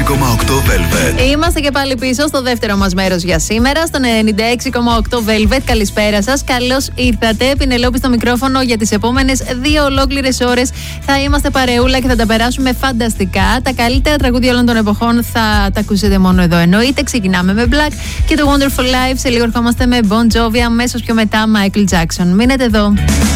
Velvet. Είμαστε και πάλι πίσω στο δεύτερο μας μέρος για σήμερα, στο 96,8 Velvet. Καλησπέρα σας, καλώς ήρθατε. Πινελόπη στο μικρόφωνο. Για τις επόμενες 2 ολόκληρες ώρες θα είμαστε παρεούλα και θα τα περάσουμε φανταστικά. Τα καλύτερα τραγούδια όλων των εποχών θα τα ακούσετε μόνο εδώ. Εννοείται, ξεκινάμε με Black και το Wonderful Life. Σε λίγο ερχόμαστε με Bon Jovi, αμέσως πιο μετά Michael Jackson. Μείνετε εδώ.